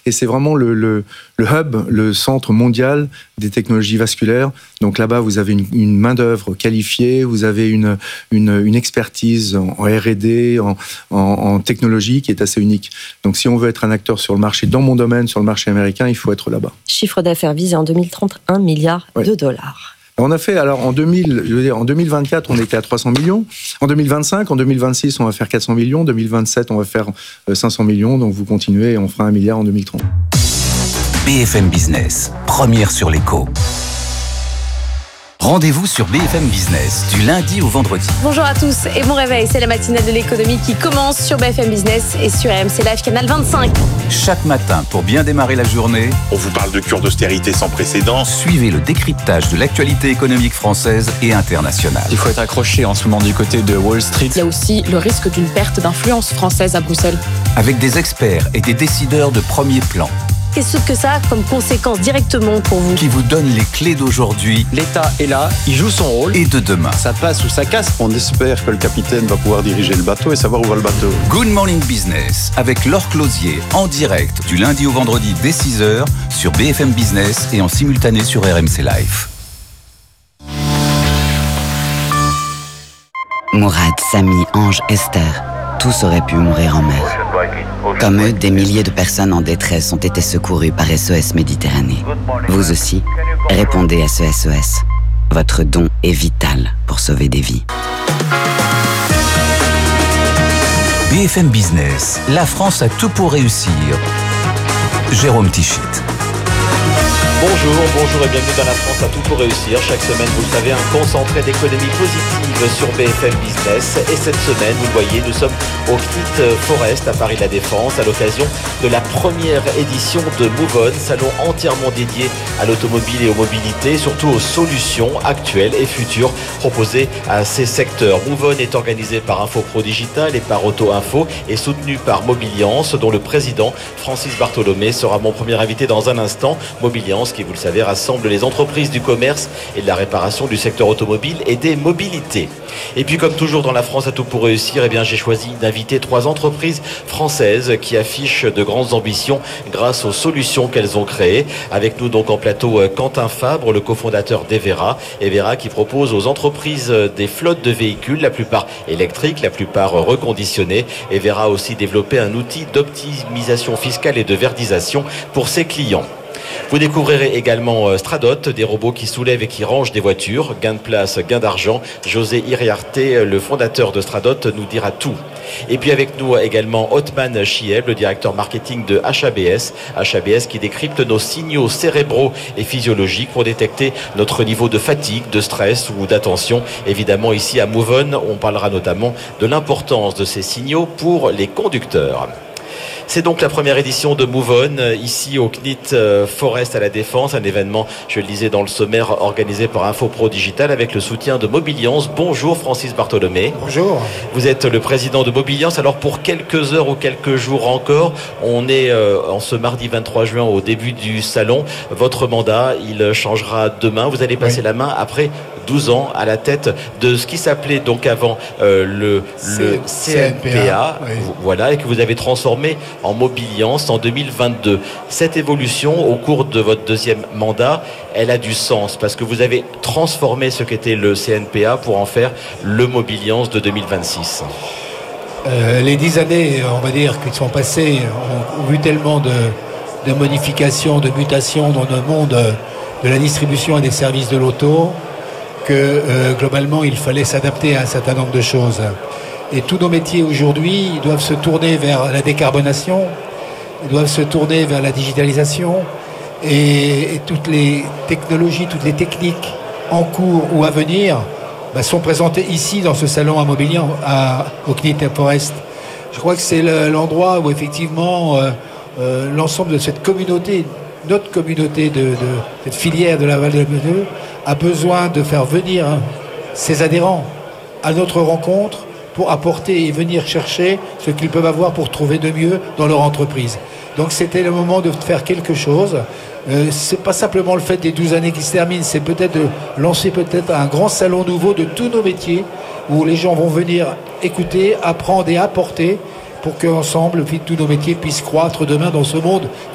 et c'est vraiment le hub, le centre mondial des technologies vasculaires. Donc là-bas, vous avez une main-d'œuvre qualifiée, vous avez une expertise en R&D, en technologie qui est assez unique. Donc si on veut être un acteur sur le marché, dans mon domaine, sur le marché américain, il faut être là-bas. Chiffre d'affaires visé en 2030, $1 milliard. On a fait, alors en 2024, on était à 300 millions. En 2025, en 2026, on va faire 400 millions. En 2027, on va faire 500 millions. Donc vous continuez et on fera 1 milliard en 2030. BFM Business, première sur l'écho. Rendez-vous sur BFM Business, du lundi au vendredi. Bonjour à tous et bon réveil, c'est la matinale de l'économie qui commence sur BFM Business et sur RMC Live, canal 25. Chaque matin, pour bien démarrer la journée, on vous parle de cure d'austérité sans précédent. Suivez le décryptage de l'actualité économique française et internationale. Il faut être accroché en ce moment du côté de Wall Street. Il y a aussi le risque d'une perte d'influence française à Bruxelles. Avec des experts et des décideurs de premier plan. Qu'est-ce que ça a comme conséquence directement pour vous? Qui vous donne les clés d'aujourd'hui. L'État est là, il joue son rôle. Et de demain. Ça passe ou ça casse. On espère que le capitaine va pouvoir diriger le bateau et savoir où va le bateau. Good Morning Business avec Laure Closier en direct du lundi au vendredi dès 6h sur BFM Business et en simultané sur RMC Live. Mourad, Samy, Ange, Esther, tous auraient pu mourir en mer. Comme eux, des milliers de personnes en détresse ont été secourues par SOS Méditerranée. Vous aussi, répondez à ce SOS. Votre don est vital pour sauver des vies. BFM Business, la France a tout pour réussir. Jérôme Tichit. Bonjour et bienvenue dans La France à tout pour réussir. Chaque semaine, vous le savez, un concentré d'économie positive sur BFM Business. Et cette semaine, vous le voyez, nous sommes au CNIT Forest à Paris La Défense à l'occasion de la première édition de MoveOn, salon entièrement dédié à l'automobile et aux mobilités, surtout aux solutions actuelles et futures proposées à ces secteurs. MoveOn est organisé par Infopro Digital et par Auto Info et soutenu par Mobiliance, dont le président Francis Bartholomé sera mon premier invité dans un instant. Mobiliance qui, vous le savez, rassemble les entreprises du commerce et de la réparation du secteur automobile et des mobilités. Et puis, comme toujours dans La France à tout pour réussir, eh bien, j'ai choisi d'inviter 3 entreprises françaises qui affichent de grandes ambitions grâce aux solutions qu'elles ont créées. Avec nous donc en plateau Quentin Fabre, le cofondateur d'Evera. Evera qui propose aux entreprises des flottes de véhicules, la plupart électriques, la plupart reconditionnés. Evera a aussi développé un outil d'optimisation fiscale et de verdisation pour ses clients. Vous découvrirez également Stradot, des robots qui soulèvent et qui rangent des voitures. Gain de place, gain d'argent. José Iriarte, le fondateur de Stradot, nous dira tout. Et puis avec nous également Othman Chieb, le directeur marketing de HABS. HABS qui décrypte nos signaux cérébraux et physiologiques pour détecter notre niveau de fatigue, de stress ou d'attention. Évidemment, ici à MoveOn, on parlera notamment de l'importance de ces signaux pour les conducteurs. C'est donc la première édition de MoveOn, ici au CNIT Forest à La Défense, un événement, je le disais dans le sommaire, organisé par Infopro Digital avec le soutien de Mobiliance. Bonjour Francis Bartholomé. Bonjour. Vous êtes le président de Mobiliance. Alors pour quelques heures ou quelques jours encore, on est en ce mardi 23 juin au début du salon. Votre mandat, il changera demain. Vous allez passer la main après 12 ans à la tête de ce qui s'appelait donc avant le CNPA, voilà, et que vous avez transformé en Mobiliance en 2022. Cette évolution au cours de votre deuxième mandat, elle a du sens parce que vous avez transformé ce qu'était le CNPA pour en faire le Mobiliance de 2026. Les 10 années, on va dire, qui sont passées ont vu tellement de modifications, de mutations dans le monde de la distribution et des services de l'auto que globalement il fallait s'adapter à un certain nombre de choses. Et tous nos métiers aujourd'hui, ils doivent se tourner vers la décarbonation, ils doivent se tourner vers la digitalisation et toutes les technologies, toutes les techniques en cours ou à venir sont présentées ici dans ce salon à Mobilier au CNIT Forest. Je crois que c'est l'endroit où effectivement l'ensemble de cette communauté, notre communauté de cette filière de la Vallée de Meudeux a besoin de faire venir ses adhérents à notre rencontre pour apporter et venir chercher ce qu'ils peuvent avoir pour trouver de mieux dans leur entreprise. Donc c'était le moment de faire quelque chose. C'est pas simplement le fait des 12 années qui se terminent, c'est peut-être de lancer peut-être un grand salon nouveau de tous nos métiers où les gens vont venir écouter, apprendre et apporter pour qu'ensemble, tous nos métiers puissent croître demain dans ce monde